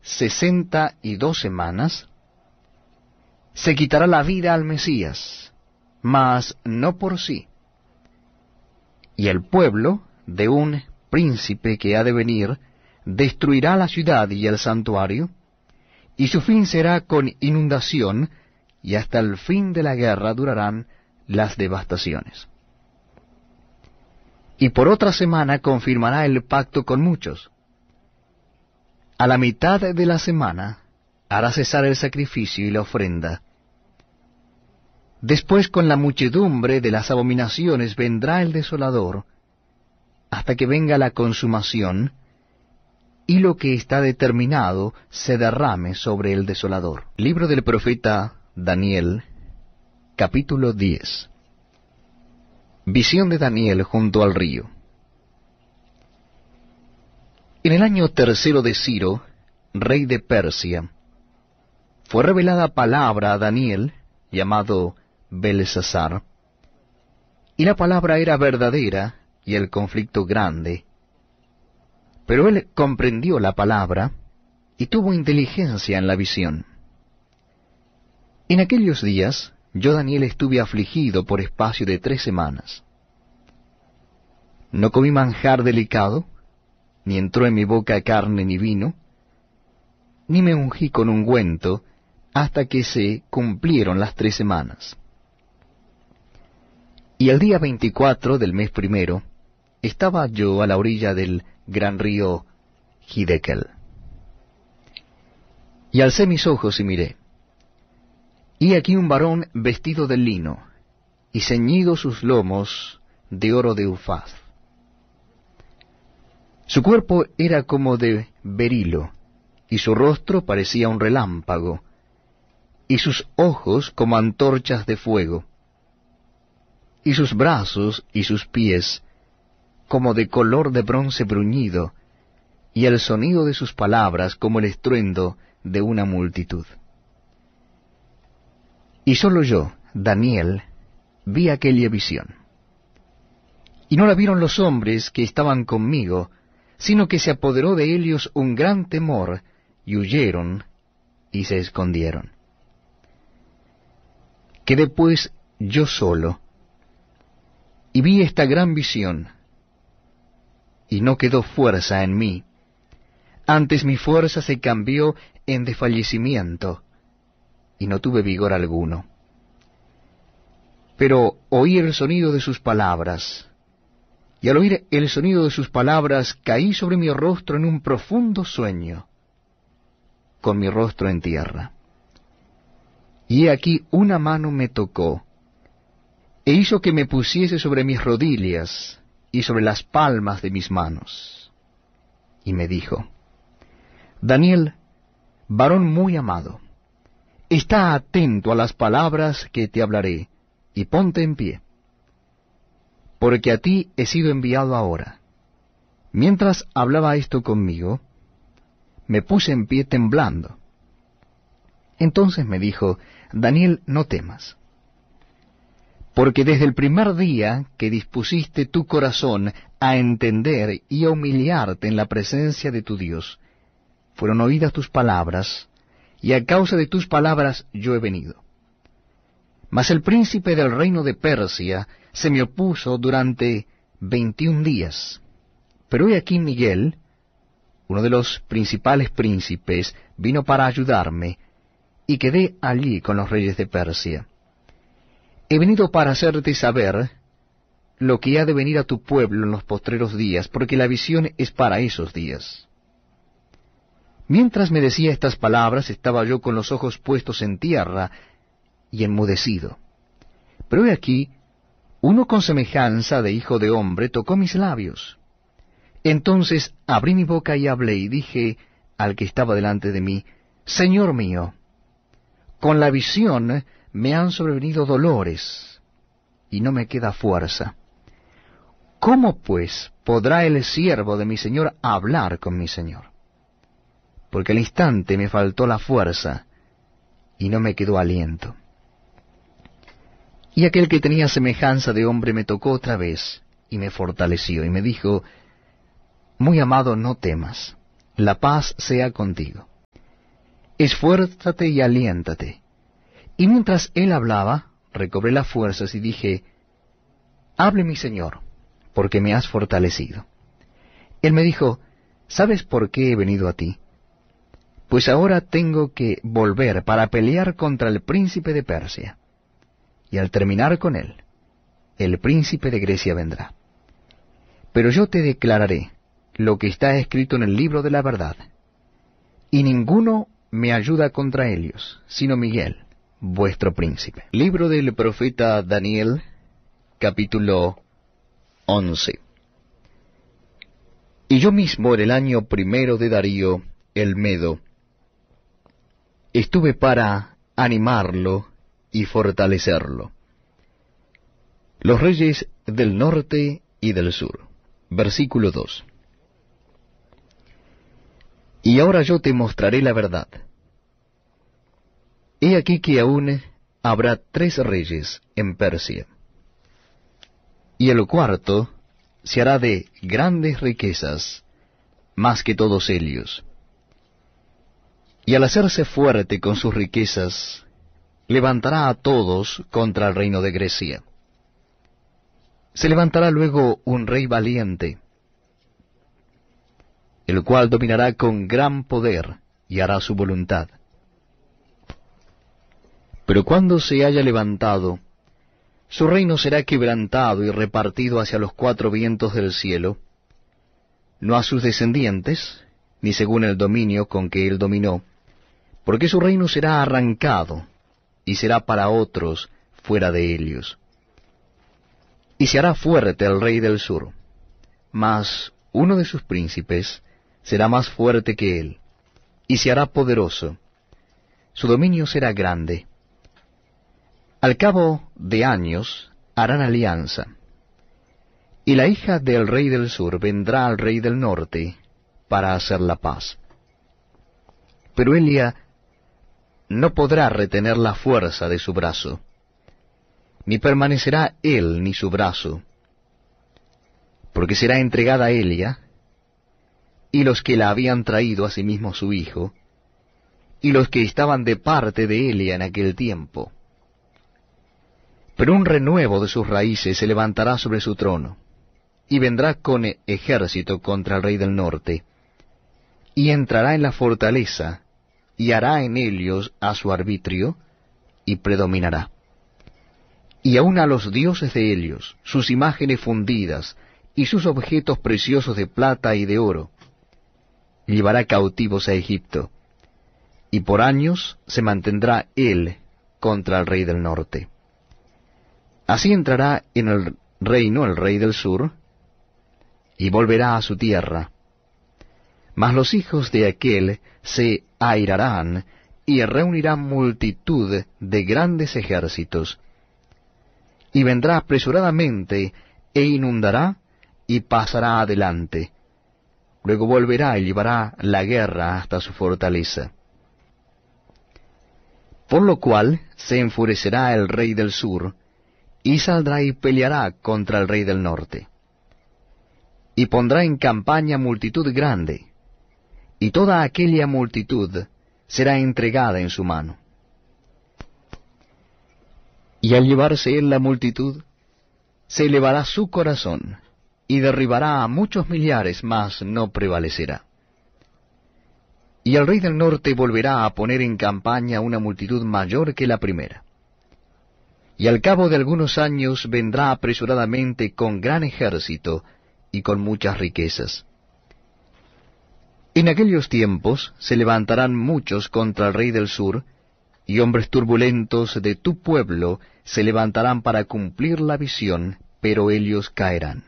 62 semanas, se quitará la vida al Mesías, mas no por sí. Y el pueblo de un príncipe que ha de venir destruirá la ciudad y el santuario, y su fin será con inundación, y hasta el fin de la guerra durarán las devastaciones. Y por otra semana confirmará el pacto con muchos. A la mitad de la semana hará cesar el sacrificio y la ofrenda. Después con la muchedumbre de las abominaciones vendrá el desolador, hasta que venga la consumación, y lo que está determinado se derrame sobre el desolador. Libro del profeta Daniel, capítulo 10. Visión de Daniel junto al río. En el año tercero de Ciro, rey de Persia, fue revelada palabra a Daniel, llamado Belesazar, y la palabra era verdadera y el conflicto grande. Pero él comprendió la palabra y tuvo inteligencia en la visión. En aquellos días, yo Daniel estuve afligido por espacio de 3 semanas. No comí manjar delicado, ni entró en mi boca carne ni vino, ni me ungí con ungüento, hasta que se cumplieron las 3 semanas. Y el día 24 del mes primero, estaba yo a la orilla del gran río Hiddekel. Y alcé mis ojos y miré. Y aquí un varón vestido de lino, y ceñido sus lomos de oro de Ufaz. Su cuerpo era como de berilo, y su rostro parecía un relámpago, y sus ojos como antorchas de fuego, y sus brazos y sus pies como de color de bronce bruñido, y el sonido de sus palabras como el estruendo de una multitud. Y sólo yo, Daniel, vi aquella visión. Y no la vieron los hombres que estaban conmigo, sino que se apoderó de ellos un gran temor, y huyeron y se escondieron. Quedé pues yo solo, y vi esta gran visión, y no quedó fuerza en mí. Antes mi fuerza se cambió en desfallecimiento, y no tuve vigor alguno. Pero oí el sonido de sus palabras, y al oír el sonido de sus palabras caí sobre mi rostro en un profundo sueño, con mi rostro en tierra. Y he aquí una mano me tocó, e hizo que me pusiese sobre mis rodillas y sobre las palmas de mis manos. Y me dijo: Daniel, varón muy amado, está atento a las palabras que te hablaré, y ponte en pie, porque a ti he sido enviado ahora. Mientras hablaba esto conmigo, me puse en pie temblando. Entonces me dijo: Daniel, no temas, porque desde el primer día que dispusiste tu corazón a entender y a humillarte en la presencia de tu Dios, fueron oídas tus palabras, y a causa de tus palabras yo he venido. Mas el príncipe del reino de Persia se me opuso durante 21 días. Pero he aquí Miguel, uno de los principales príncipes, vino para ayudarme, y quedé allí con los reyes de Persia. He venido para hacerte saber lo que ha de venir a tu pueblo en los postreros días, porque la visión es para esos días. Mientras me decía estas palabras, estaba yo con los ojos puestos en tierra y enmudecido. Pero he aquí, uno con semejanza de hijo de hombre tocó mis labios. Entonces abrí mi boca y hablé, y dije al que estaba delante de mí: Señor mío, con la visión me han sobrevenido dolores, y no me queda fuerza. ¿Cómo, pues, podrá el siervo de mi Señor hablar con mi Señor? Porque al instante me faltó la fuerza, y no me quedó aliento. Y aquel que tenía semejanza de hombre me tocó otra vez, y me fortaleció, y me dijo: Muy amado, no temas, la paz sea contigo. esfuérzate y aliéntate. Y mientras él hablaba, recobré las fuerzas y dije, hable mi señor, porque me has fortalecido. Él me dijo, ¿sabes por qué he venido a ti? Pues ahora tengo que volver para pelear contra el príncipe de Persia. Y al terminar con él, el príncipe de Grecia vendrá. Pero yo te declararé lo que está escrito en el libro de la verdad. Y ninguno me ayuda contra ellos, sino Miguel, vuestro príncipe. Libro del profeta Daniel, capítulo 11. Y yo mismo en el año primero de Darío, el Medo, estuve para animarlo y fortalecerlo. Los reyes del norte y del sur. Versículo 2. Y ahora yo te mostraré la verdad. He aquí que aún habrá 3 reyes en Persia, y el cuarto se hará de grandes riquezas, más que todos ellos. Y al hacerse fuerte con sus riquezas, levantará a todos contra el reino de Grecia. Se levantará luego un rey valiente, el cual dominará con gran poder y hará su voluntad. Pero cuando se haya levantado, su reino será quebrantado y repartido hacia los 4 vientos del cielo, no a sus descendientes, ni según el dominio con que él dominó, porque su reino será arrancado, y será para otros fuera de ellos. Y se hará fuerte el rey del sur, mas uno de sus príncipes será más fuerte que él, y se hará poderoso. Su dominio será grande. Al cabo de años harán alianza, y la hija del rey del sur vendrá al rey del norte para hacer la paz. Pero Elia no podrá retener la fuerza de su brazo, ni permanecerá él ni su brazo, porque será entregada a Elia, y los que la habían traído asimismo su hijo, y los que estaban de parte de Elia en aquel tiempo. Pero un renuevo de sus raíces se levantará sobre su trono, y vendrá con ejército contra el rey del norte, y entrará en la fortaleza, y hará en ellos a su arbitrio, y predominará. Y aun a los dioses de ellos, sus imágenes fundidas, y sus objetos preciosos de plata y de oro, llevará cautivos a Egipto, y por años se mantendrá él contra el rey del norte. Así entrará en el reino el rey del sur, y volverá a su tierra. Mas los hijos de aquél se airarán, y reunirán multitud de grandes ejércitos, y vendrá apresuradamente, e inundará, y pasará adelante. Luego volverá y llevará la guerra hasta su fortaleza. Por lo cual se enfurecerá el rey del sur, y saldrá y peleará contra el rey del norte. Y pondrá en campaña multitud grande, y toda aquella multitud será entregada en su mano. Y al llevarse él la multitud, se elevará su corazón, y derribará a muchos millares, mas no prevalecerá. Y el rey del norte volverá a poner en campaña una multitud mayor que la primera. Y al cabo de algunos años vendrá apresuradamente con gran ejército y con muchas riquezas. En aquellos tiempos se levantarán muchos contra el rey del sur, y hombres turbulentos de tu pueblo se levantarán para cumplir la visión, pero ellos caerán.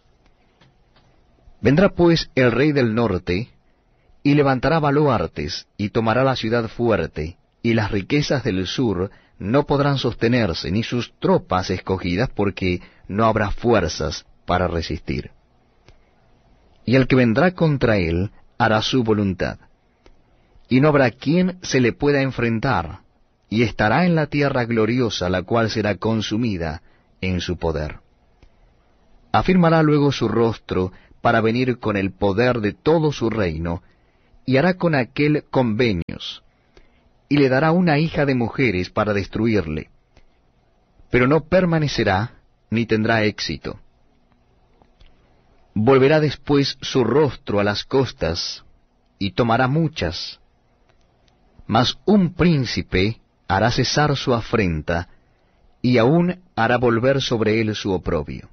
Vendrá pues el rey del norte, y levantará baluartes, y tomará la ciudad fuerte, y las riquezas del sur no podrán sostenerse, ni sus tropas escogidas, porque no habrá fuerzas para resistir. Y el que vendrá contra él hará su voluntad, y no habrá quien se le pueda enfrentar, y estará en la tierra gloriosa, la cual será consumida en su poder. Afirmará luego su rostro para venir con el poder de todo su reino, y hará con aquel convenios, y le dará una hija de mujeres para destruirle, pero no permanecerá ni tendrá éxito. Volverá después su rostro a las costas, y tomará muchas. Mas un príncipe hará cesar su afrenta, y aún hará volver sobre él su oprobio.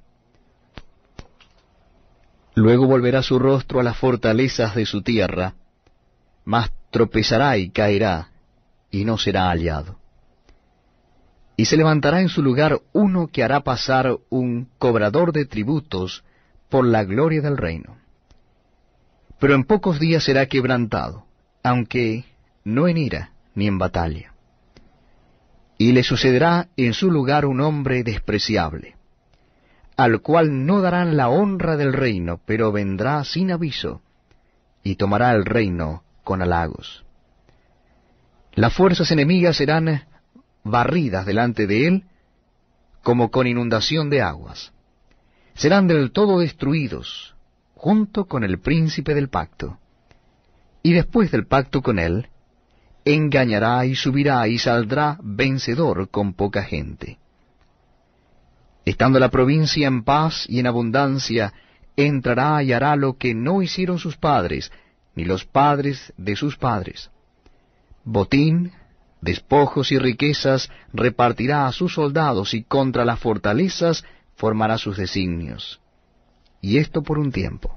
Luego volverá su rostro a las fortalezas de su tierra, mas tropezará y caerá, y no será hallado. Y se levantará en su lugar uno que hará pasar un cobrador de tributos por la gloria del reino. Pero en pocos días será quebrantado, aunque no en ira ni en batalla. Y le sucederá en su lugar un hombre despreciable, al cual no darán la honra del reino, pero vendrá sin aviso, y tomará el reino con halagos. Las fuerzas enemigas serán barridas delante de él, como con inundación de aguas. Serán del todo destruidos, junto con el príncipe del pacto. Y después del pacto con él, engañará y subirá y saldrá vencedor con poca gente. Estando la provincia en paz y en abundancia, entrará y hará lo que no hicieron sus padres, ni los padres de sus padres. Botín, despojos y riquezas repartirá a sus soldados, y contra las fortalezas formará sus designios. Y esto por un tiempo.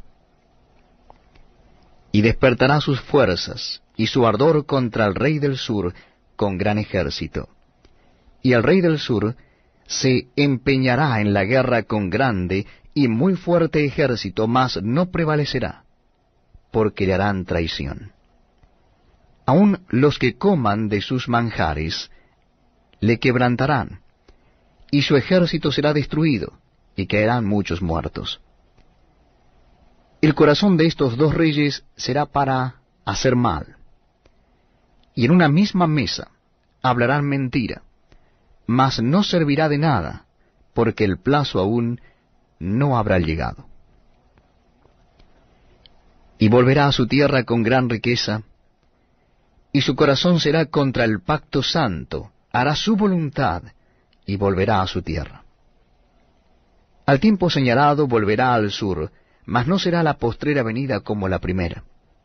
Y despertará sus fuerzas, y su ardor contra el rey del sur, con gran ejército. Y el rey del sur se empeñará en la guerra con grande y muy fuerte ejército, mas no prevalecerá, porque le harán traición. Aun los que coman de sus manjares le quebrantarán, y su ejército será destruido, y caerán muchos muertos. El corazón de estos dos reyes será para hacer mal, y en una misma mesa hablarán mentira, mas no servirá de nada, porque el plazo aún no habrá llegado. Y volverá a su tierra con gran riqueza, y su corazón será contra el pacto santo, hará su voluntad, y volverá a su tierra. Al tiempo señalado volverá al sur, mas no será la postrera venida como la primera.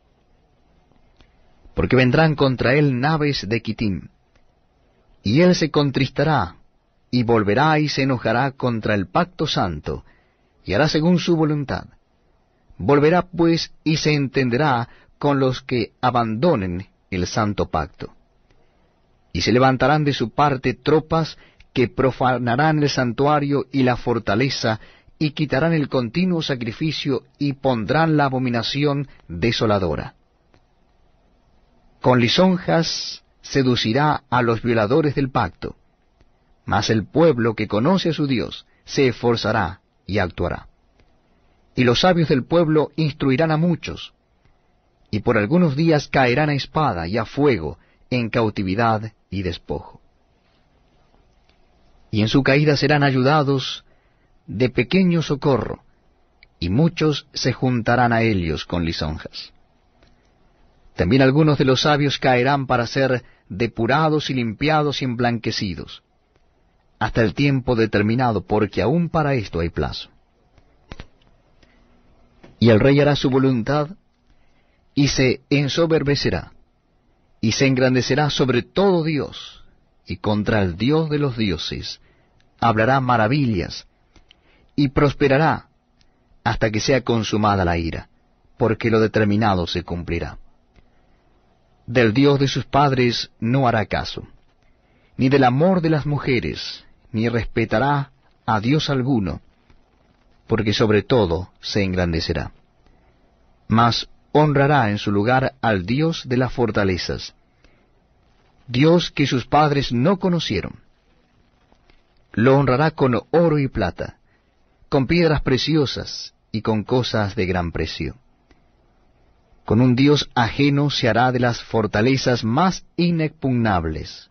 Porque vendrán contra él naves de Quitim, y él se contristará, y volverá y se enojará contra el pacto santo, y hará según su voluntad. Volverá pues y se entenderá con los que abandonen el santo pacto. Y se levantarán de su parte tropas que profanarán el santuario y la fortaleza, y quitarán el continuo sacrificio, y pondrán la abominación desoladora. Con lisonjas seducirá a los violadores del pacto, mas el pueblo que conoce a su Dios se esforzará y actuará. Y los sabios del pueblo instruirán a muchos, y por algunos días caerán a espada y a fuego, en cautividad y despojo. Y en su caída serán ayudados de pequeño socorro, y muchos se juntarán a ellos con lisonjas. También algunos de los sabios caerán para ser depurados y limpiados y emblanquecidos, hasta el tiempo determinado, porque aún para esto hay plazo. Y el rey hará su voluntad, y se ensoberbecerá, y se engrandecerá sobre todo Dios, y contra el Dios de los dioses hablará maravillas, y prosperará hasta que sea consumada la ira, porque lo determinado se cumplirá. Del Dios de sus padres no hará caso, ni del amor de las mujeres, ni respetará a Dios alguno, porque sobre todo se engrandecerá. Mas honrará en su lugar al Dios de las fortalezas, Dios que sus padres no conocieron. Lo honrará con oro y plata, con piedras preciosas y con cosas de gran precio. Con un Dios ajeno se hará de las fortalezas más inexpugnables,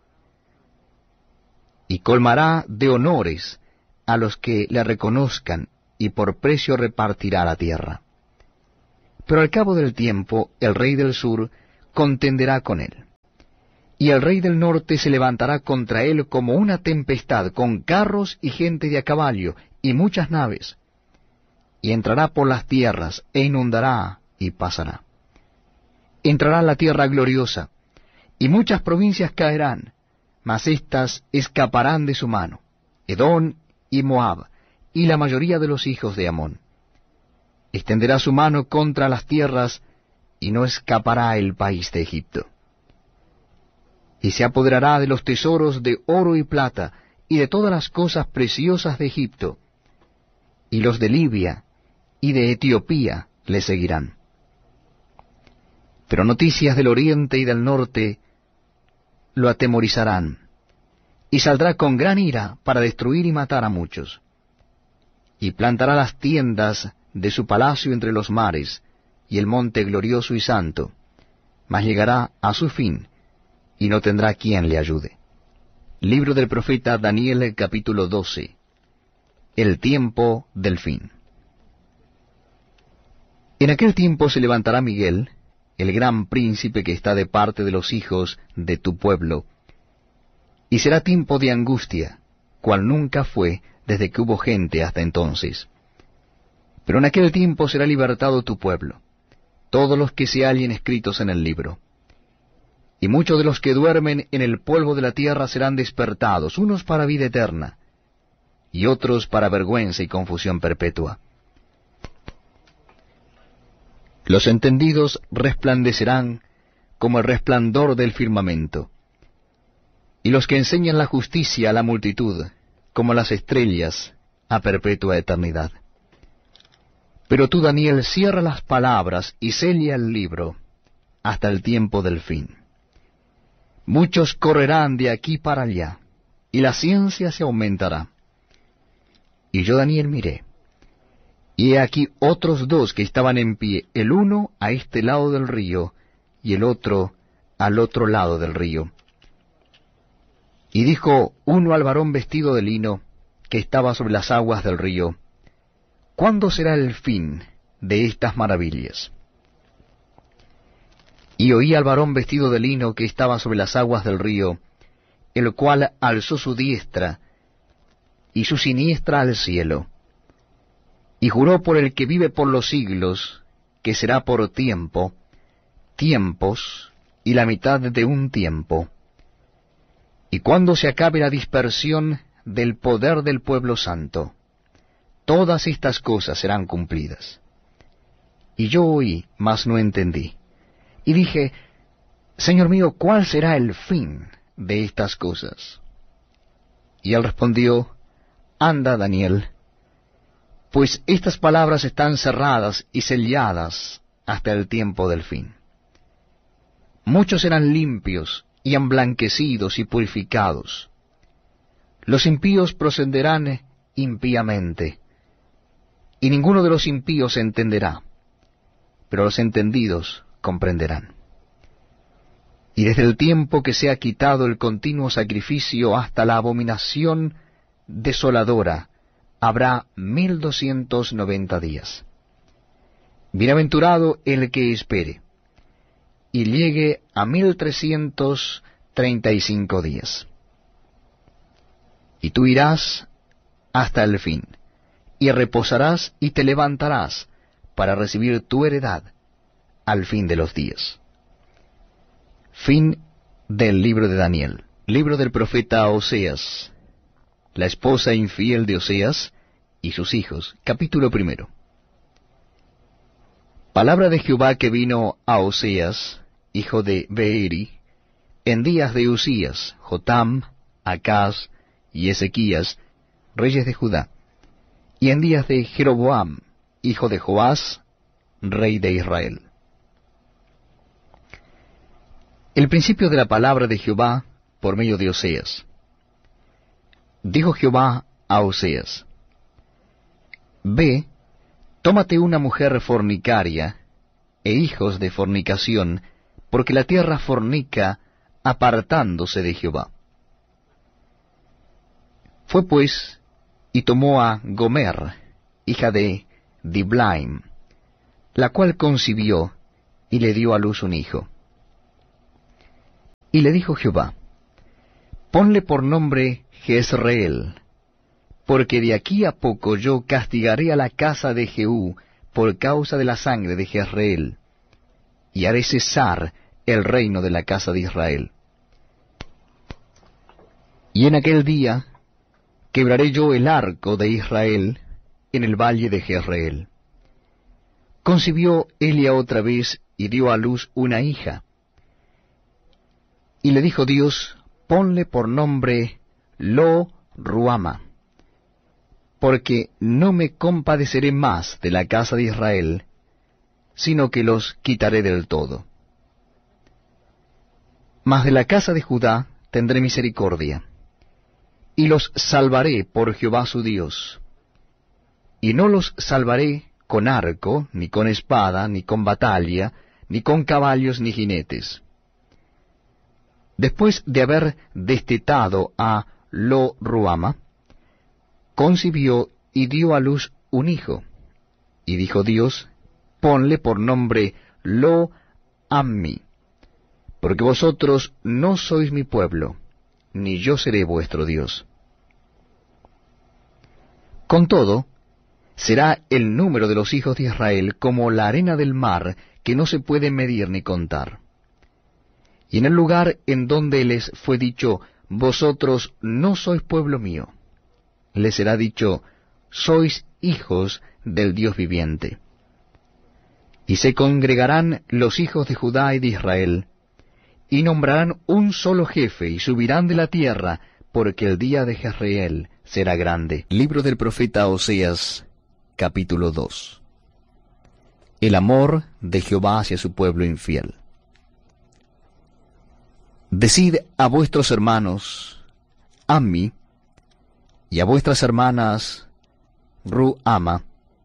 y colmará de honores a los que le reconozcan, y por precio repartirá la tierra. Pero al cabo del tiempo el rey del sur contenderá con él, y el rey del norte se levantará contra él como una tempestad, con carros y gente de a caballo, y muchas naves, y entrará por las tierras, e inundará, y pasará. Entrará la tierra gloriosa, y muchas provincias caerán, mas éstas escaparán de su mano, Edom y Moab, y la mayoría de los hijos de Amón. Extenderá su mano contra las tierras, y no escapará el país de Egipto. Y se apoderará de los tesoros de oro y plata, y de todas las cosas preciosas de Egipto, y los de Libia y de Etiopía le seguirán. Pero noticias del oriente y del norte lo atemorizarán, y saldrá con gran ira para destruir y matar a muchos. Y plantará las tiendas de su palacio entre los mares, y el monte glorioso y santo, mas llegará a su fin, y no tendrá quien le ayude. Libro del profeta Daniel, capítulo 12. El tiempo del fin. En aquel tiempo se levantará Miguel, el gran príncipe que está de parte de los hijos de tu pueblo, y será tiempo de angustia, cual nunca fue desde que hubo gente hasta entonces. Pero en aquel tiempo será libertado tu pueblo, todos los que se hallen escritos en el libro. Y muchos de los que duermen en el polvo de la tierra serán despertados, unos para vida eterna, y otros para vergüenza y confusión perpetua. Los entendidos resplandecerán como el resplandor del firmamento, y los que enseñan la justicia a la multitud, como las estrellas a perpetua eternidad. Pero tú, Daniel, cierra las palabras y sella el libro hasta el tiempo del fin. Muchos correrán de aquí para allá, y la ciencia se aumentará. Y yo, Daniel, miré, y he aquí otros dos que estaban en pie, el uno a este lado del río, y el otro al otro lado del río. Y dijo uno al varón vestido de lino, que estaba sobre las aguas del río, ¿cuándo será el fin de estas maravillas? Y oí al varón vestido de lino que estaba sobre las aguas del río, el cual alzó su diestra y su siniestra al cielo, y juró por el que vive por los siglos, que será por tiempo, tiempos y la mitad de un tiempo, y cuando se acabe la dispersión del poder del pueblo santo, todas estas cosas serán cumplidas. Y yo oí, mas no entendí. Y dije, Señor mío, ¿cuál será el fin de estas cosas? Y él respondió, Anda, Daniel, pues estas palabras están cerradas y selladas hasta el tiempo del fin. Muchos serán limpios y emblanquecidos y purificados. Los impíos procederán impíamente, y ninguno de los impíos entenderá, pero los entendidos comprenderán. Y desde el tiempo que se ha quitado el continuo sacrificio hasta la abominación desoladora, habrá 1290 días. Bienaventurado el que espere, y llegue a 1335 días. Y tú irás hasta el fin, y reposarás y te levantarás para recibir tu heredad al fin de los días. Fin del libro de Daniel. Libro del profeta Oseas. La esposa infiel de Oseas y sus hijos. Capítulo 1. Palabra de Jehová que vino a Oseas, hijo de Beeri, en días de Usías, Jotam, Acaz y Ezequías, reyes de Judá, y en días de Jeroboam, hijo de Joás, rey de Israel. El principio de la palabra de Jehová por medio de Oseas. Dijo Jehová a Oseas, Ve, tómate una mujer fornicaria e hijos de fornicación, porque la tierra fornica apartándose de Jehová. Fue pues, y tomó a Gomer, hija de Diblaim, la cual concibió, y le dio a luz un hijo. Y le dijo Jehová, ponle por nombre Jezreel, porque de aquí a poco yo castigaré a la casa de Jehú por causa de la sangre de Jezreel, y haré cesar el reino de la casa de Israel. Y en aquel día quebraré yo el arco de Israel en el valle de Jezreel. Concibió Elia otra vez y dio a luz una hija. Y le dijo Dios, ponle por nombre Lo-Ruama, porque no me compadeceré más de la casa de Israel, sino que los quitaré del todo. Mas de la casa de Judá tendré misericordia, y los salvaré por Jehová su Dios. Y no los salvaré con arco, ni con espada, ni con batalla, ni con caballos, ni jinetes. Después de haber destetado a Lo-Ruama, concibió y dio a luz un hijo. Y dijo Dios, ponle por nombre Lo-Ammi, porque vosotros no sois mi pueblo, ni yo seré vuestro Dios. Con todo, será el número de los hijos de Israel como la arena del mar, que no se puede medir ni contar. Y en el lugar en donde les fue dicho, vosotros no sois pueblo mío, les será dicho, sois hijos del Dios viviente. Y se congregarán los hijos de Judá y de Israel, y nombrarán un solo jefe, y subirán de la tierra, porque el día de Jezreel será grande. Libro del profeta Oseas, capítulo 2. El amor de Jehová hacia su pueblo infiel. Decid a vuestros hermanos, Ammi, y a vuestras hermanas, Ruama,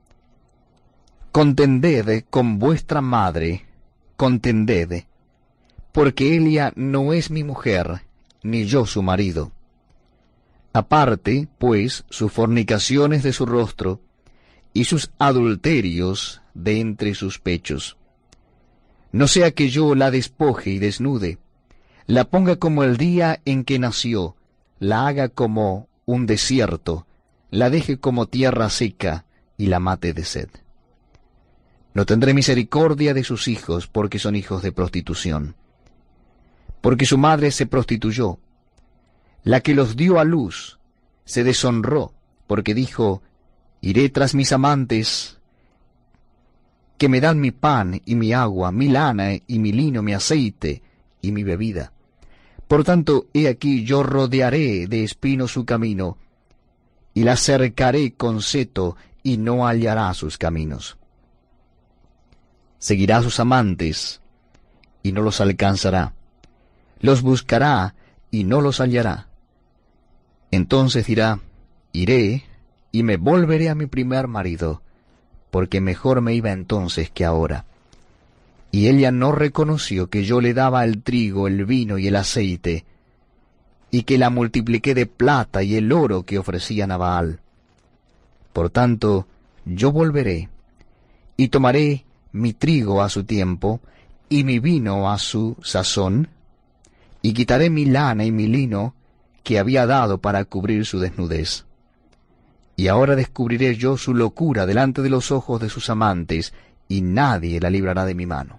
contended con vuestra madre, contended, porque Elia no es mi mujer, ni yo su marido. Aparte, pues, sus fornicaciones de su rostro, y sus adulterios de entre sus pechos. No sea que yo la despoje y desnude, la ponga como el día en que nació, la haga como un desierto, la deje como tierra seca, y la mate de sed. No tendré misericordia de sus hijos, porque son hijos de prostitución. Porque su madre se prostituyó. La que los dio a luz se deshonró, porque dijo, iré tras mis amantes, que me dan mi pan y mi agua, mi lana y mi lino, mi aceite y mi bebida. Por tanto, he aquí yo rodearé de espinos su camino, y la cercaré con seto, y no hallará sus caminos. Seguirá a sus amantes, y no los alcanzará. Los buscará, y no los hallará. Entonces dirá, iré, y me volveré a mi primer marido, porque mejor me iba entonces que ahora. Y ella no reconoció que yo le daba el trigo, el vino y el aceite, y que la multipliqué de plata y el oro que ofrecían a Baal. Por tanto, yo volveré, y tomaré mi trigo a su tiempo, y mi vino a su sazón, y quitaré mi lana y mi lino, que había dado para cubrir su desnudez. Y ahora descubriré yo su locura delante de los ojos de sus amantes, y nadie la librará de mi mano.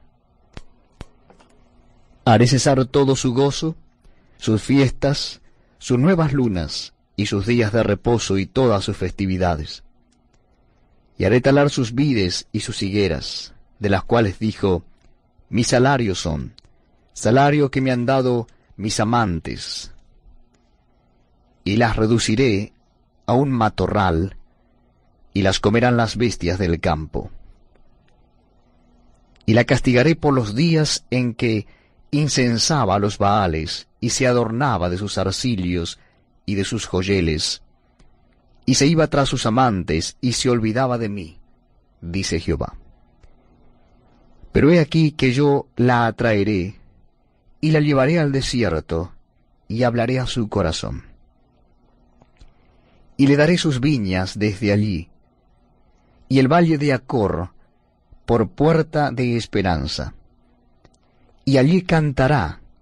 Haré cesar todo su gozo, sus fiestas, sus nuevas lunas, y sus días de reposo, y todas sus festividades. Y haré talar sus vides y sus higueras, de las cuales dijo, mi salario son, salario que me han dado mis amantes. Y las reduciré a un matorral, y las comerán las bestias del campo. Y la castigaré por los días en que incensaba a los Baales, y se adornaba de sus arcilios y de sus joyeles, y se iba tras sus amantes, y se olvidaba de mí, dice Jehová. Pero he aquí que yo la atraeré, y la llevaré al desierto, y hablaré a su corazón. Y le daré sus viñas desde allí, y el valle de Acor por puerta de esperanza. Y allí cantará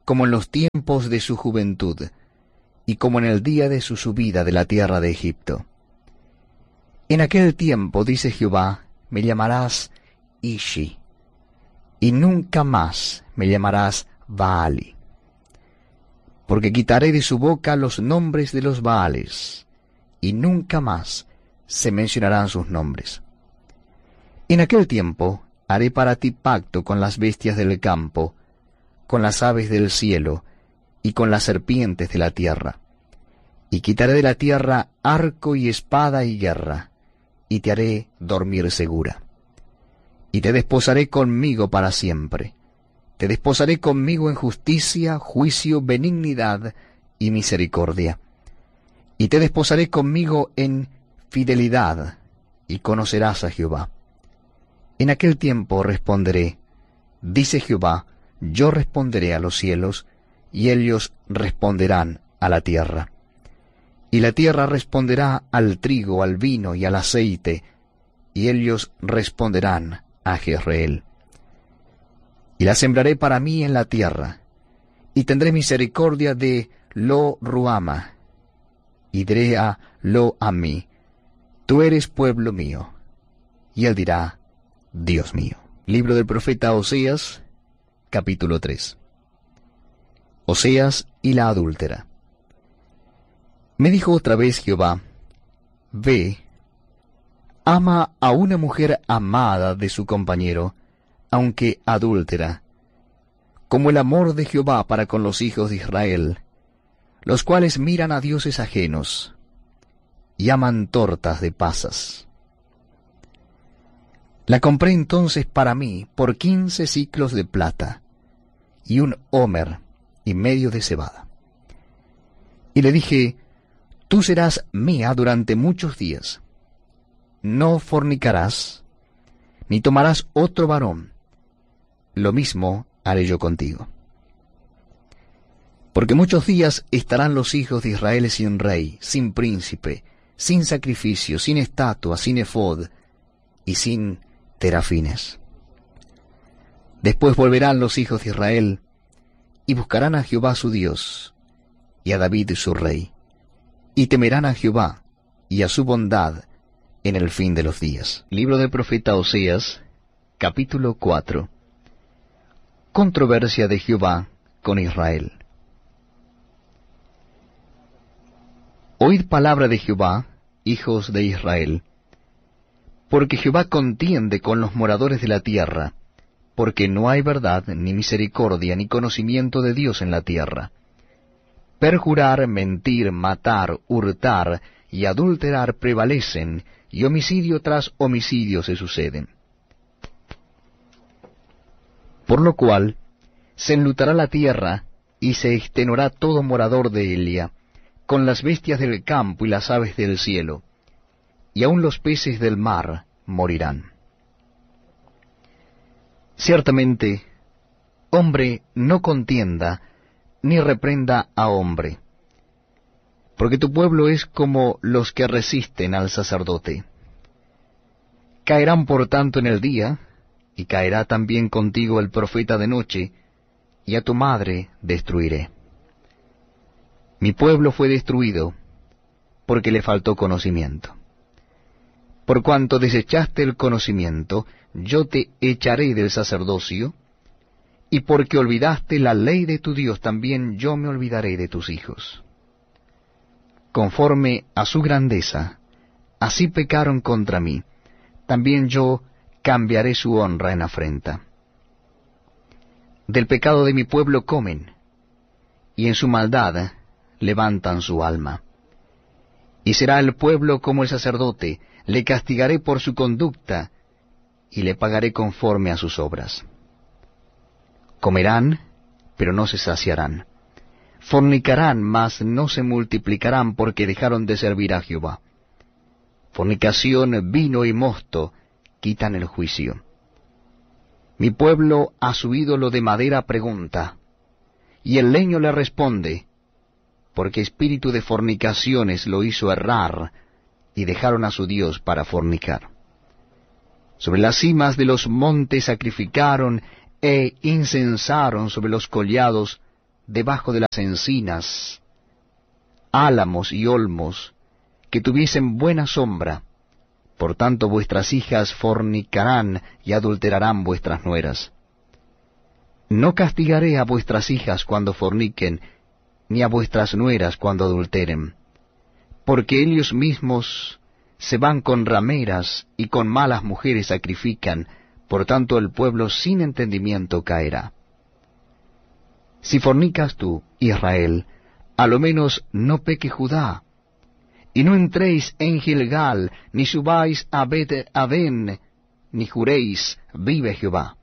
como en los tiempos de su juventud, y como en el día de su subida de la tierra de Egipto. En aquel tiempo, dice Jehová, me llamarás Ishi, y nunca más me llamarás Baali, porque quitaré de su boca los nombres de los Baales, y nunca más se mencionarán sus nombres. En aquel tiempo haré para ti pacto con las bestias del campo, con las aves del cielo, y con las serpientes de la tierra. Y quitaré de la tierra arco y espada y guerra, y te haré dormir segura. Y te desposaré conmigo para siempre. Te desposaré conmigo en justicia, juicio, benignidad y misericordia. Y te desposaré conmigo en fidelidad, y conocerás a Jehová. En aquel tiempo responderé, dice Jehová, yo responderé a los cielos, y ellos responderán a la tierra. Y la tierra responderá al trigo, al vino y al aceite, y ellos responderán a Jezreel. Y la sembraré para mí en la tierra, y tendré misericordia de Lo Ruama, y diré a Lo Ammi, tú eres pueblo mío, y él dirá, Dios mío. Libro del profeta Oseas, capítulo 3. Oseas y la adúltera. Me dijo otra vez Jehová, ve, ama a una mujer amada de su compañero, aunque adúltera, como el amor de Jehová para con los hijos de Israel, los cuales miran a dioses ajenos, y aman tortas de pasas. La compré entonces para mí por 15 siclos de plata, y un homer y medio de cebada. Y le dije, tú serás mía durante muchos días. No fornicarás, ni tomarás otro varón. Lo mismo haré yo contigo. Porque muchos días estarán los hijos de Israel sin rey, sin príncipe, sin sacrificio, sin estatua, sin efod y sin terafines. Después volverán los hijos de Israel y buscarán a Jehová su Dios y a David su rey, y temerán a Jehová y a su bondad en el fin de los días. Libro del profeta Oseas, capítulo 4. Controversia de Jehová con Israel. Oíd palabra de Jehová, hijos de Israel, porque Jehová contiende con los moradores de la tierra, porque no hay verdad, ni misericordia, ni conocimiento de Dios en la tierra. Perjurar, mentir, matar, hurtar y adulterar prevalecen, y homicidio tras homicidio se suceden. Por lo cual se enlutará la tierra, y se extenuará todo morador de ella, con las bestias del campo y las aves del cielo, y aun los peces del mar morirán. Ciertamente, hombre no contienda, ni reprenda a hombre, porque tu pueblo es como los que resisten al sacerdote. Caerán por tanto en el día, y caerá también contigo el profeta de noche, y a tu madre destruiré. Mi pueblo fue destruido, porque le faltó conocimiento. Por cuanto desechaste el conocimiento, yo te echaré del sacerdocio, y porque olvidaste la ley de tu Dios, también yo me olvidaré de tus hijos. Conforme a su grandeza, así pecaron contra mí, también yo cambiaré su honra en afrenta. Del pecado de mi pueblo comen, y en su maldad levantan su alma. Y será el pueblo como el sacerdote, le castigaré por su conducta, y le pagaré conforme a sus obras. Comerán, pero no se saciarán. Fornicarán, mas no se multiplicarán, porque dejaron de servir a Jehová. Fornicación, vino y mosto quitan el juicio. Mi pueblo a su ídolo de madera pregunta, y el leño le responde, porque espíritu de fornicaciones lo hizo errar, y dejaron a su Dios para fornicar. Sobre las cimas de los montes sacrificaron, e incensaron sobre los collados debajo de las encinas, álamos y olmos, que tuviesen buena sombra. Por tanto vuestras hijas fornicarán y adulterarán vuestras nueras. No castigaré a vuestras hijas cuando forniquen, ni a vuestras nueras cuando adulteren, porque ellos mismos se van con rameras y con malas mujeres sacrifican, por tanto el pueblo sin entendimiento caerá. Si fornicas tú, Israel, a lo menos no peque Judá, y no entréis en Gilgal, ni subáis a Bet-Aven, ni juréis, vive Jehová.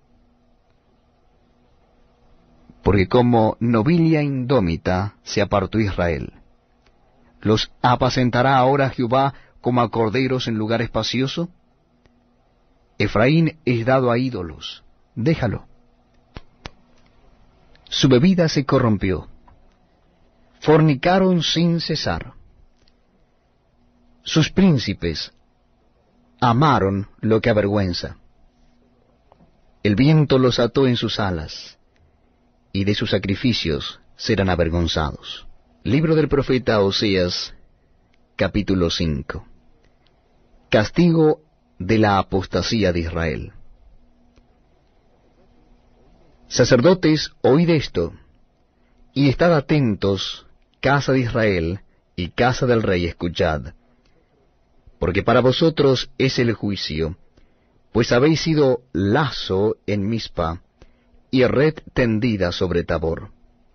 Porque como novilla indómita se apartó Israel. ¿Los apacentará ahora Jehová como a corderos en lugar espacioso? Efraín es dado a ídolos, déjalo. Su bebida se corrompió. Fornicaron sin cesar. Sus príncipes amaron lo que avergüenza. El viento los ató en sus alas, y de sus sacrificios serán avergonzados. Libro del profeta Oseas, capítulo 5. Castigo de la apostasía de Israel. Sacerdotes, oíd esto, y estad atentos, casa de Israel y casa del rey, escuchad. Porque para vosotros es el juicio, pues habéis sido lazo en Mizpa, y red tendida sobre Tabor.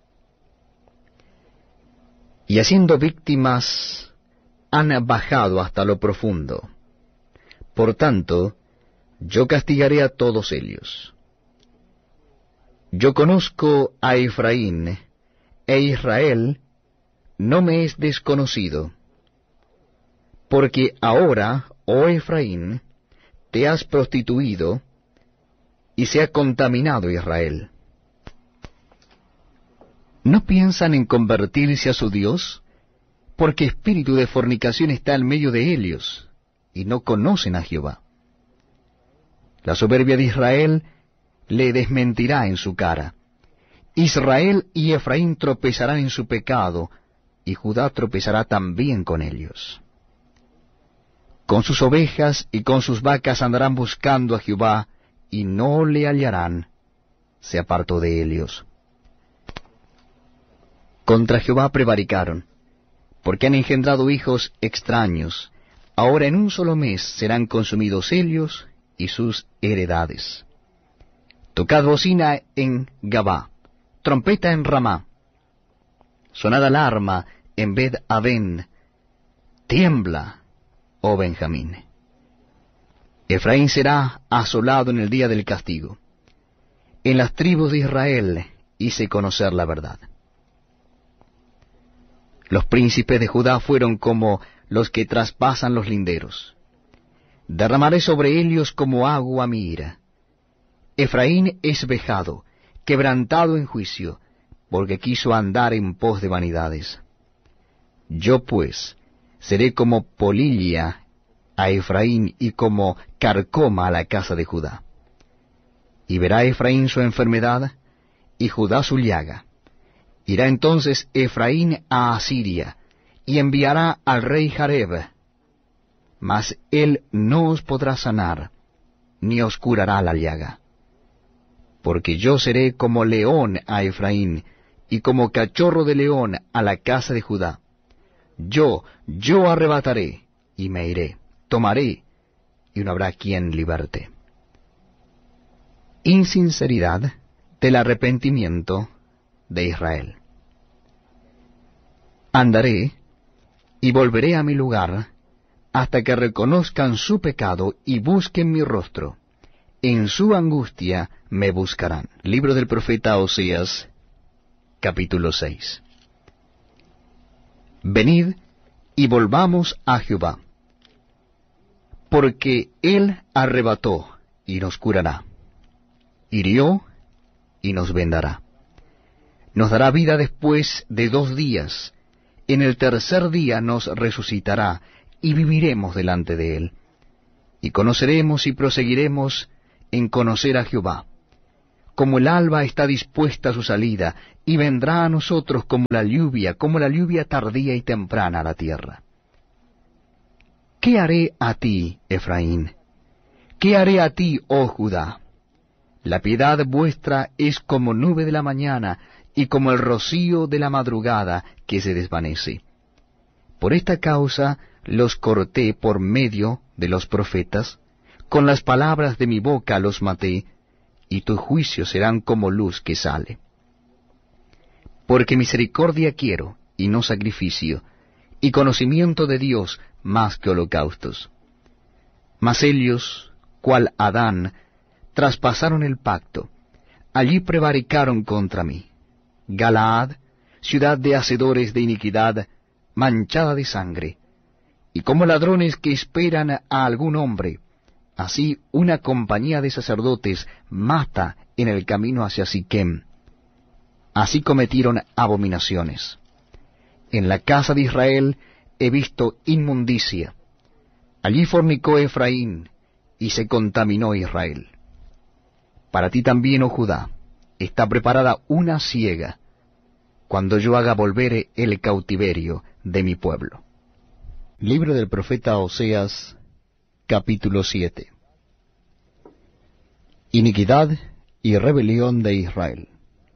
Y haciendo víctimas, han bajado hasta lo profundo. Por tanto, yo castigaré a todos ellos. Yo conozco a Efraín, e Israel no me es desconocido. Porque ahora, oh Efraín, te has prostituido, y se ha contaminado Israel. ¿No piensan en convertirse a su Dios? Porque espíritu de fornicación está en medio de ellos, y no conocen a Jehová. La soberbia de Israel le desmentirá en su cara. Israel y Efraín tropezarán en su pecado, y Judá tropezará también con ellos. Con sus ovejas y con sus vacas andarán buscando a Jehová, y no le hallarán. Se apartó de ellos. Contra Jehová prevaricaron, porque han engendrado hijos extraños. Ahora en un solo mes serán consumidos ellos y sus heredades. Tocad bocina en Gabá, trompeta en Ramá. Sonad alarma en Bet-Aven. Tiembla, oh Benjamín. Efraín será asolado en el día del castigo. En las tribus de Israel hice conocer la verdad. Los príncipes de Judá fueron como los que traspasan los linderos. Derramaré sobre ellos como agua mi ira. Efraín es vejado, quebrantado en juicio, porque quiso andar en pos de vanidades. Yo pues seré como polilla a Efraín y como carcoma a la casa de Judá. Y verá Efraín su enfermedad, y Judá su llaga. Irá entonces Efraín a Asiria, y enviará al rey Jareb, mas él no os podrá sanar, ni os curará la llaga. Porque yo seré como león a Efraín, y como cachorro de león a la casa de Judá. Yo arrebataré, y me iré, tomaré, y no habrá quien liberte. Insinceridad del arrepentimiento de Israel. Andaré, y volveré a mi lugar, hasta que reconozcan su pecado y busquen mi rostro. En su angustia me buscarán. Libro del profeta Oseas, capítulo 6. Venid y volvamos a Jehová, porque él arrebató y nos curará, hirió y nos vendará. Nos dará vida después de 2 días, en el tercer día nos resucitará, y viviremos delante de él. Y conoceremos y proseguiremos en conocer a Jehová. como el alba está dispuesta a su salida, y vendrá a nosotros como la lluvia tardía y temprana a la tierra. ¿Qué haré a ti, Efraín? ¿Qué haré a ti, oh Judá? La piedad vuestra es como nube de la mañana, y como el rocío de la madrugada que se desvanece. Por esta causa los corté por medio de los profetas, con las palabras de mi boca los maté, y tus juicios serán como luz que sale. Porque misericordia quiero, y no sacrificio, y conocimiento de Dios más que holocaustos. Mas ellos, cual Adán, traspasaron el pacto, allí prevaricaron contra mí. Galaad, ciudad de hacedores de iniquidad, manchada de sangre, y como ladrones que esperan a algún hombre, así una compañía de sacerdotes mata en el camino hacia Siquem. Así cometieron abominaciones. En la casa de Israel he visto inmundicia. Allí fornicó Efraín, y se contaminó Israel. Para ti también, oh Judá, está preparada una siega, cuando yo haga volver el cautiverio de mi pueblo. Libro del profeta Oseas, capítulo 7. Iniquidad y rebelión de Israel.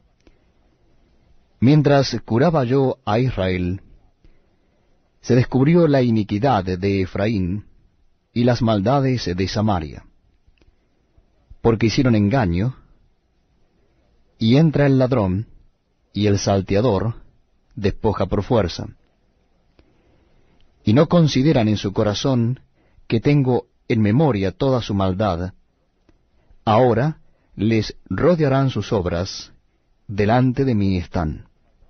Mientras curaba yo a Israel, se descubrió la iniquidad de Efraín y las maldades de Samaria, porque hicieron engaño, y entra el ladrón, y el salteador despoja por fuerza. Y no consideran en su corazón que tengo en memoria toda su maldad. Ahora les rodearán sus obras, delante de mí están.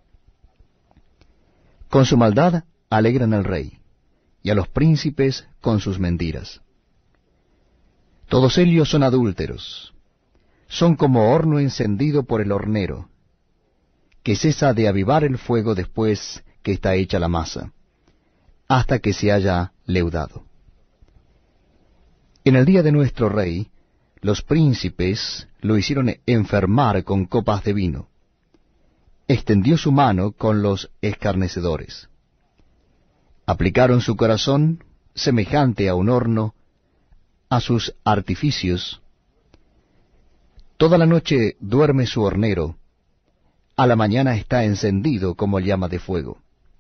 Con su maldad alegran al rey, y a los príncipes con sus mentiras. Todos ellos son adúlteros, son como horno encendido por el hornero, que cesa de avivar el fuego después que está hecha la masa, hasta que se haya leudado. En el día de nuestro rey, los príncipes lo hicieron enfermar con copas de vino. Extendió su mano con los escarnecedores. Aplicaron su corazón, semejante a un horno, a sus artificios. Toda la noche duerme su hornero, a la mañana está encendido como llama de fuego.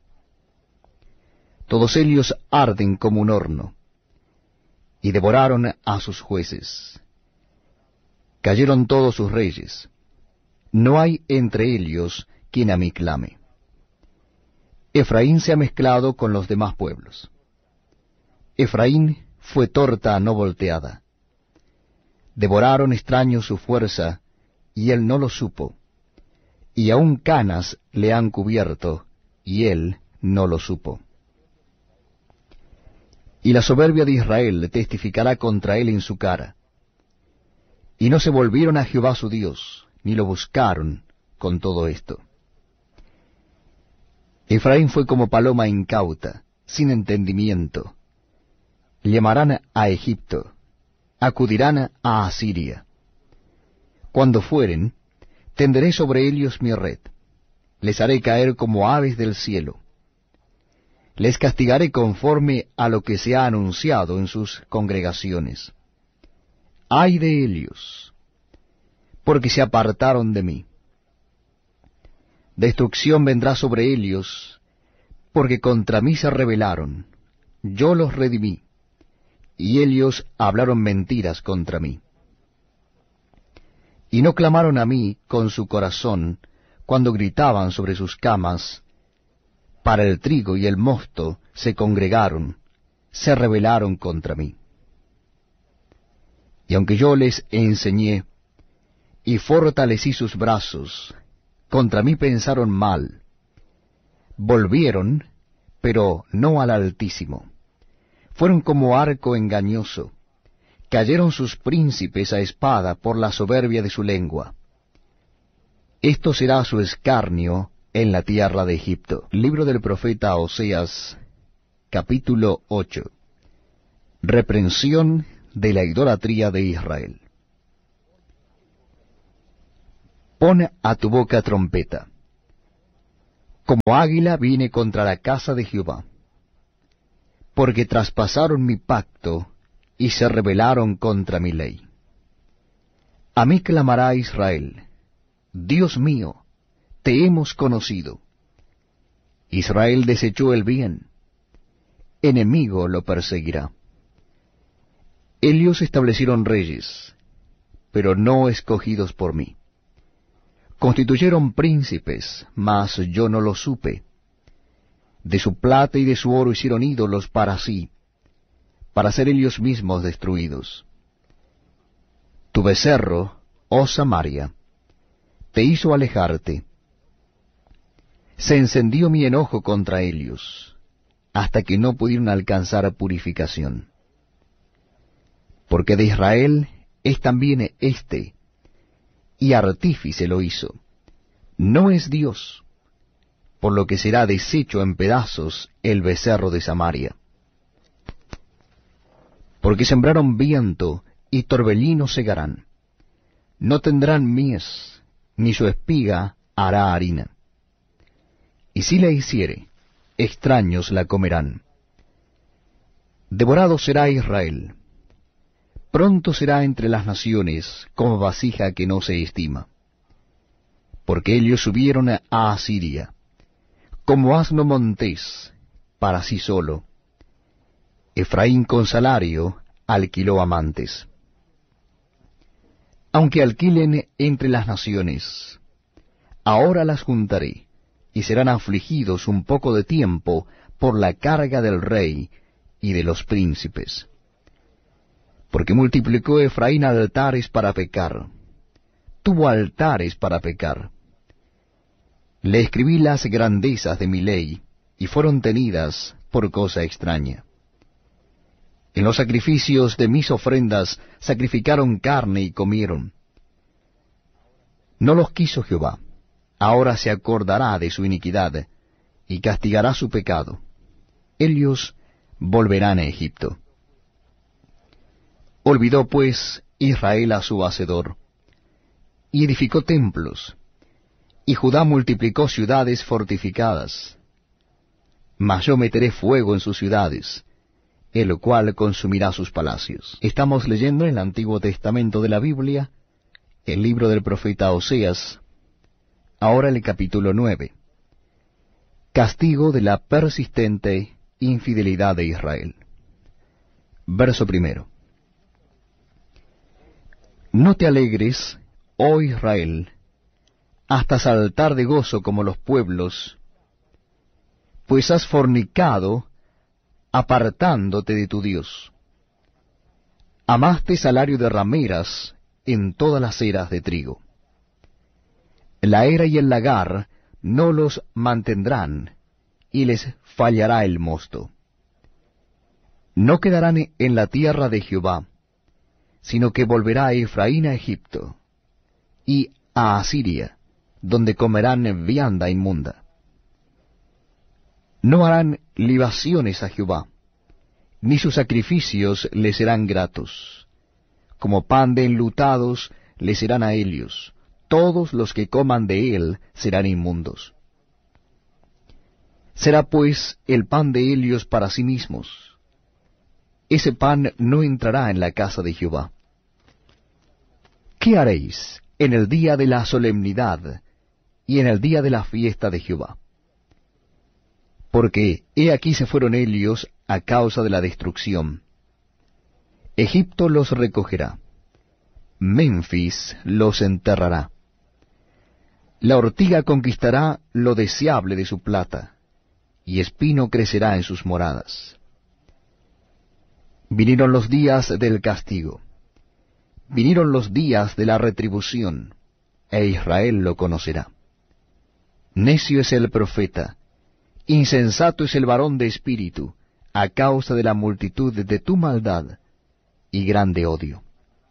Todos ellos arden como un horno, y devoraron a sus jueces. Cayeron todos sus reyes, no hay entre ellos quien a mí clame. Efraín se ha mezclado con los demás pueblos. Efraín fue torta no volteada. Devoraron extraños su fuerza, y él no lo supo, y aun canas le han cubierto, y él no lo supo. Y la soberbia de Israel testificará contra él en su cara. Y no se volvieron a Jehová su Dios, ni lo buscaron con todo esto. Efraín fue como paloma incauta, sin entendimiento. Llamarán a Egipto, acudirán a Asiria. Cuando fueren, tenderé sobre ellos mi red, les haré caer como aves del cielo. Les castigaré conforme a lo que se ha anunciado en sus congregaciones. ¡Ay de ellos! Porque se apartaron de mí. Destrucción vendrá sobre ellos, porque contra mí se rebelaron. Yo los redimí, y ellos hablaron mentiras contra mí. Y no clamaron a mí con su corazón, cuando gritaban sobre sus camas. Para el trigo y el mosto se congregaron, se rebelaron contra mí. Y aunque yo les enseñé, y fortalecí sus brazos, contra mí pensaron mal. Volvieron, pero no al Altísimo. Fueron como arco engañoso. Cayeron sus príncipes a espada por la soberbia de su lengua. Esto será su escarnio en la tierra de Egipto. Libro del profeta Oseas, capítulo 8. Reprensión de la idolatría de Israel. Pon a tu boca trompeta. Como águila vine contra la casa de Jehová, porque traspasaron mi pacto y se rebelaron contra mi ley. A mí clamará Israel: Dios mío, te hemos conocido. Israel desechó el bien, enemigo lo perseguirá. Ellos establecieron reyes, pero no escogidos por mí. Constituyeron príncipes, mas yo no lo supe. De su plata y de su oro hicieron ídolos para sí, para ser ellos mismos destruidos. Tu becerro, oh Samaria, te hizo alejarte. Se encendió mi enojo contra ellos, hasta que no pudieron alcanzar purificación. Porque de Israel es también éste, y artífice lo hizo. No es Dios, por lo que será deshecho en pedazos el becerro de Samaria. Porque sembraron viento, y torbellino segarán. No tendrán mies, ni su espiga hará harina. Y si la hiciere, extraños la comerán. Devorado será Israel. Pronto será entre las naciones como vasija que no se estima. Porque ellos subieron a Asiria, como asno montés, para sí solo. Efraín con salario alquiló amantes. Aunque alquilen entre las naciones, ahora las juntaré, y serán afligidos un poco de tiempo por la carga del rey y de los príncipes. Porque multiplicó Efraín altares para pecar, tuvo altares para pecar. Le escribí las grandezas de mi ley, y fueron tenidas por cosa extraña. En los sacrificios de mis ofrendas sacrificaron carne y comieron. No los quiso Jehová, ahora se acordará de su iniquidad, y castigará su pecado. Ellos volverán a Egipto. Olvidó pues Israel a su hacedor, y edificó templos, y Judá multiplicó ciudades fortificadas. Mas yo meteré fuego en sus ciudades, el cual consumirá sus palacios. Estamos leyendo en el Antiguo Testamento de la Biblia, el libro del profeta Oseas, ahora el capítulo 9. Castigo de la persistente infidelidad de Israel. Verso 1. No te alegres, oh Israel, hasta saltar de gozo como los pueblos, pues has fornicado, apartándote de tu Dios. Amaste salario de rameras en todas las eras de trigo. La era y el lagar no los mantendrán, y les fallará el mosto. No quedarán en la tierra de Jehová, sino que volverá a Efraín a Egipto, y a Asiria, donde comerán vianda inmunda. No harán libaciones a Jehová, ni sus sacrificios les serán gratos. Como pan de enlutados les serán a ellos, todos los que coman de él serán inmundos. Será pues el pan de ellos para sí mismos. Ese pan no entrará en la casa de Jehová. ¿Qué haréis en el día de la solemnidad y en el día de la fiesta de Jehová? Porque he aquí se fueron ellos a causa de la destrucción. Egipto los recogerá, Memphis los enterrará. La ortiga conquistará lo deseable de su plata, y espino crecerá en sus moradas. Vinieron los días del castigo, vinieron los días de la retribución, e Israel lo conocerá. Necio es el profeta, insensato es el varón de espíritu, a causa de la multitud de tu maldad y grande odio.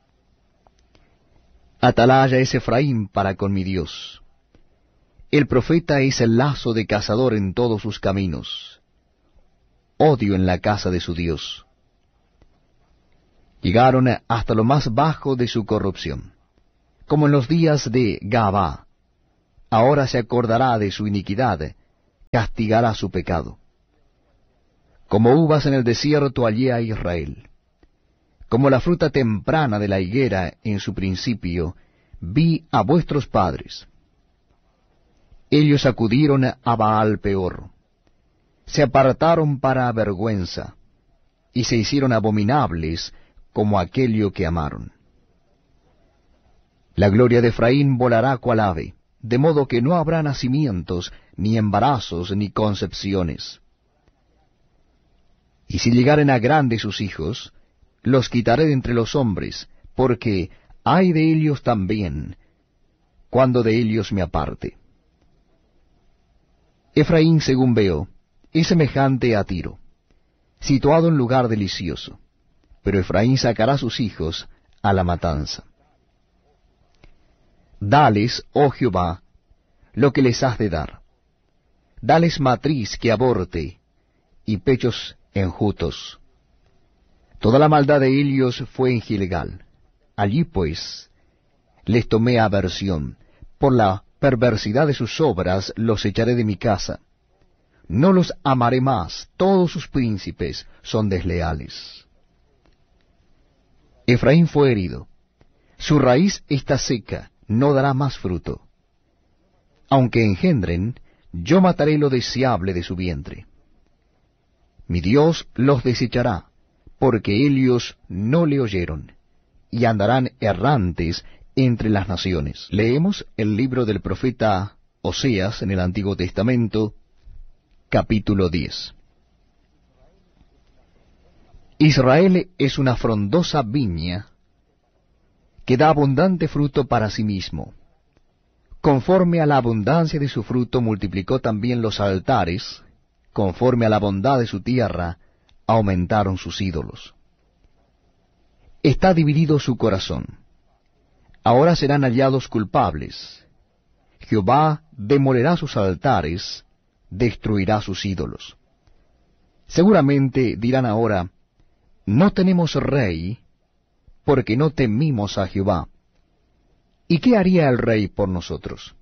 Atalaya es Efraín para con mi Dios. El profeta es el lazo de cazador en todos sus caminos. Odio en la casa de su Dios. Llegaron hasta lo más bajo de su corrupción. como en los días de Gabá. Ahora se acordará de su iniquidad, castigará su pecado. Como uvas en el desierto hallé a Israel. Como la fruta temprana de la higuera en su principio, vi a vuestros padres. Ellos acudieron a Baal peor, se apartaron para vergüenza, y se hicieron abominables como aquello que amaron. La gloria de Efraín volará cual ave, de modo que no habrá nacimientos, ni embarazos, ni concepciones. Y si llegaren a grandes sus hijos, los quitaré de entre los hombres, porque ay de ellos también, cuando de ellos me aparte. Efraín, según veo, es semejante a Tiro, situado en lugar delicioso, pero Efraín sacará sus hijos a la matanza. Dales, oh Jehová, lo que les has de dar. Dales matriz que aborte, y pechos enjutos. Toda la maldad de ellos fue en Gilgal. Allí pues les tomé aversión. Por la perversidad de sus obras los echaré de mi casa. No los amaré más, todos sus príncipes son desleales. Efraín fue herido. Su raíz está seca, no dará más fruto. Aunque engendren, yo mataré lo deseable de su vientre. Mi Dios los desechará, porque ellos no le oyeron, y andarán errantes entre las naciones. Leemos el libro del profeta Oseas en el Antiguo Testamento, capítulo 10. Israel es una frondosa viña que da abundante fruto para sí mismo. Conforme a la abundancia de su fruto multiplicó también los altares, conforme a la bondad de su tierra aumentaron sus ídolos. Está dividido su corazón. Ahora serán hallados culpables. Jehová demolerá sus altares, destruirá sus ídolos. Seguramente dirán ahora, no tenemos rey, porque no temimos a Jehová. ¿Y qué haría el rey por nosotros?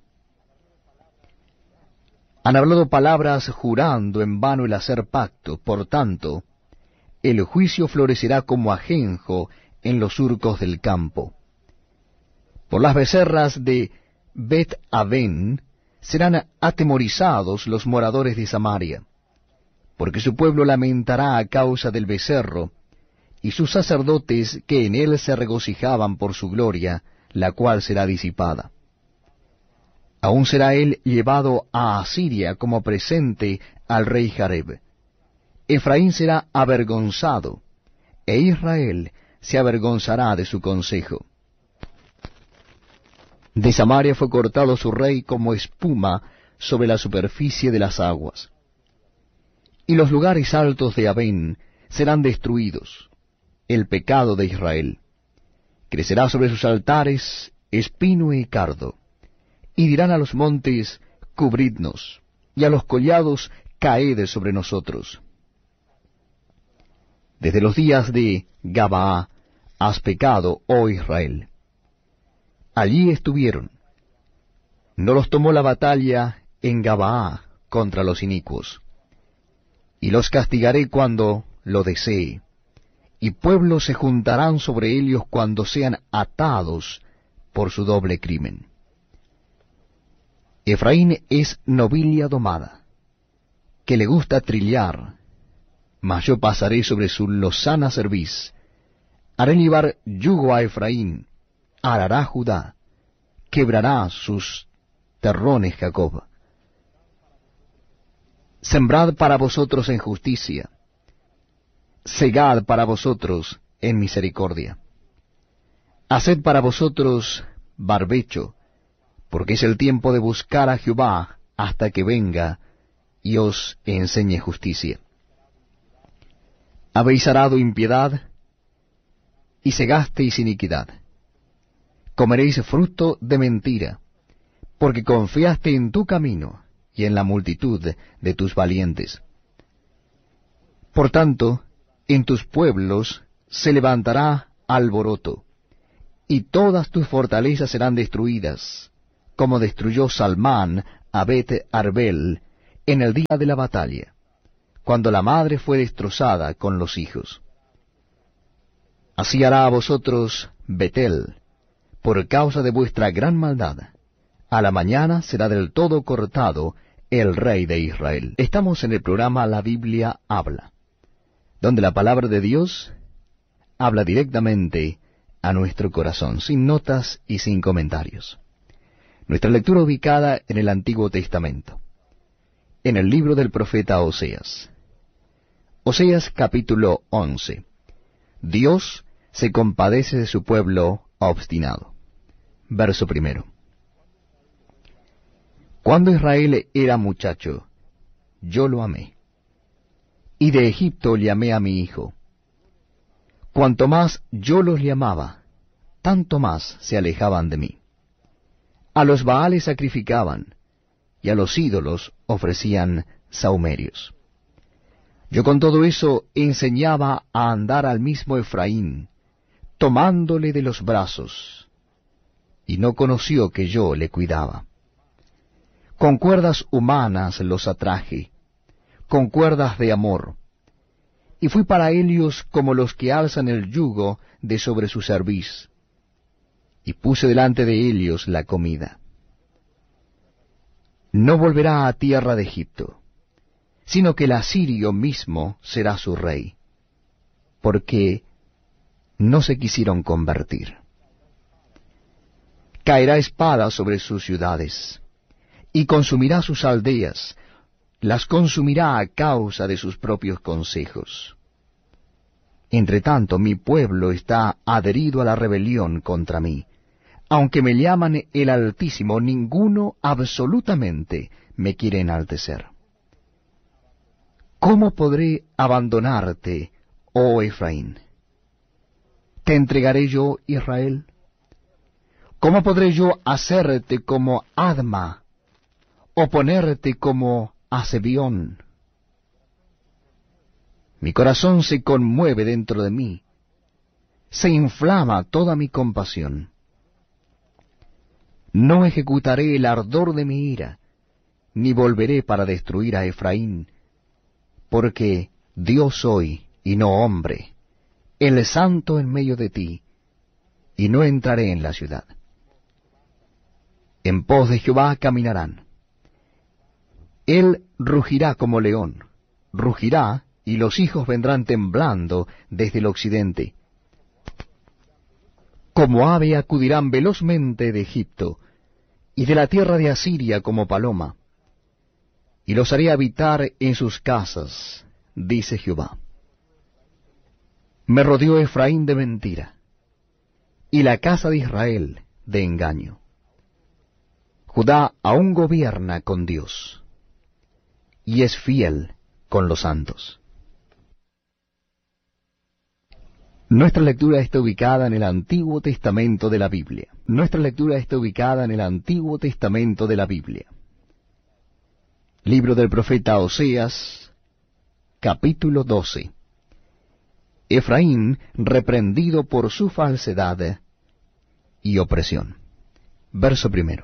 Han hablado palabras jurando en vano el hacer pacto, por tanto, el juicio florecerá como ajenjo en los surcos del campo. Por las becerras de Bet-Aven serán atemorizados los moradores de Samaria, porque su pueblo lamentará a causa del becerro, y sus sacerdotes que en él se regocijaban por su gloria, la cual será disipada. Aún será él llevado a Asiria como presente al rey Jareb. Efraín será avergonzado, e Israel se avergonzará de su consejo. De Samaria fue cortado su rey como espuma sobre la superficie de las aguas. Y los lugares altos de Avén serán destruidos, el pecado de Israel. Crecerá sobre sus altares espino y cardo, y dirán a los montes, cubridnos, y a los collados, caed sobre nosotros. Desde los días de Gabaa has pecado, oh Israel. Allí estuvieron. No los tomó la batalla en Gabaa contra los inicuos. Y los castigaré cuando lo desee, y pueblos se juntarán sobre ellos cuando sean atados por su doble crimen. Efraín es novilia domada, que le gusta trillar, mas yo pasaré sobre su lozana cerviz. Haré llevar yugo a Efraín, arará Judá, quebrará sus terrones Jacob. Sembrad para vosotros en justicia, segad para vosotros en misericordia. Haced para vosotros barbecho, porque es el tiempo de buscar a Jehová hasta que venga y os enseñe justicia. Habéis arado impiedad y segasteis iniquidad. Comeréis fruto de mentira, porque confiaste en tu camino y en la multitud de tus valientes. Por tanto, en tus pueblos se levantará alboroto, y todas tus fortalezas serán destruidas, como destruyó Salmán a Bet Arbel en el día de la batalla, cuando la madre fue destrozada con los hijos. Así hará a vosotros Betel, por causa de vuestra gran maldad. A la mañana será del todo cortado el rey de Israel. Estamos en el programa La Biblia Habla, donde la palabra de Dios habla directamente a nuestro corazón, sin notas y sin comentarios. Nuestra lectura ubicada en el Antiguo Testamento, en el libro del profeta Oseas. Oseas capítulo 11. Dios se compadece de su pueblo obstinado. Verso primero. Cuando Israel era muchacho, yo lo amé, y de Egipto llamé a mi hijo. Cuanto más yo los llamaba, tanto más se alejaban de mí. A los Baales sacrificaban, y a los ídolos ofrecían sahumerios. Yo con todo eso enseñaba a andar al mismo Efraín, tomándole de los brazos, y no conoció que yo le cuidaba. Con cuerdas humanas los atraje, con cuerdas de amor, y fui para ellos como los que alzan el yugo de sobre su cerviz, y puse delante de ellos la comida. No volverá a tierra de Egipto, sino que el asirio mismo será su rey, porque no se quisieron convertir. Caerá espada sobre sus ciudades, y consumirá sus aldeas, las consumirá a causa de sus propios consejos. Entre tanto, mi pueblo está adherido a la rebelión contra mí. Aunque me llaman el Altísimo, ninguno absolutamente me quiere enaltecer. ¿Cómo podré abandonarte, oh Efraín? ¿Te entregaré yo, Israel? ¿Cómo podré yo hacerte como Adma, o ponerte como a Zebión? Mi corazón se conmueve dentro de mí, se inflama toda mi compasión. No ejecutaré el ardor de mi ira, ni volveré para destruir a Efraín, porque Dios soy y no hombre, el santo en medio de ti, y no entraré en la ciudad. En pos de Jehová caminarán. Él rugirá como león, rugirá, y los hijos vendrán temblando desde el occidente. Como ave acudirán velozmente de Egipto, y de la tierra de Asiria como paloma, y los haré habitar en sus casas, dice Jehová. Me rodeó Efraín de mentira, y la casa de Israel de engaño. Judá aún gobierna con Dios, y es fiel con los santos. Nuestra lectura está ubicada en el Antiguo Testamento de la Biblia. Nuestra lectura está ubicada en el Antiguo Testamento de la Biblia. Libro del profeta Oseas, capítulo 12. Efraín reprendido por su falsedad y opresión. Verso primero.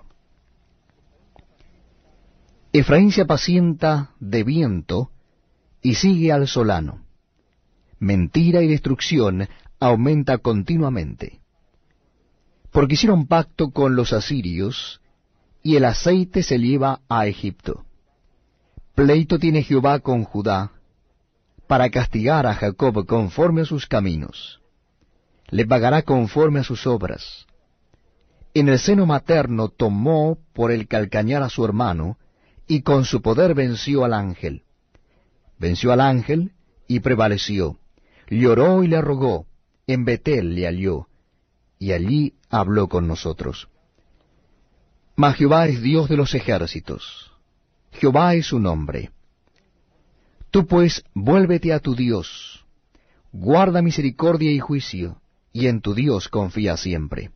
Efraín se apacienta de viento y sigue al solano. Mentira y destrucción aumenta continuamente. Porque hicieron pacto con los asirios, y el aceite se lleva a Egipto. Pleito tiene Jehová con Judá, para castigar a Jacob conforme a sus caminos. Le pagará conforme a sus obras. En el seno materno tomó por el calcañar a su hermano, y con su poder venció al ángel. Venció al ángel y prevaleció. Lloró y le rogó, en Betel le halló, y allí habló con nosotros. Mas Jehová es Dios de los ejércitos, Jehová es su nombre. Tú pues vuélvete a tu Dios, guarda misericordia y juicio, y en tu Dios confía siempre.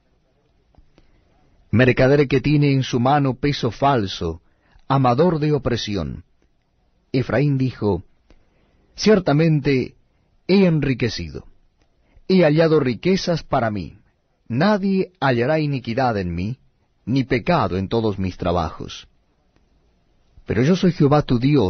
Mercader que tiene en su mano peso falso, amador de opresión. Efraín dijo, ciertamente he enriquecido, he hallado riquezas para mí, Nadie hallará iniquidad en mí, ni pecado en todos mis trabajos. Pero yo soy Jehová tu Dios,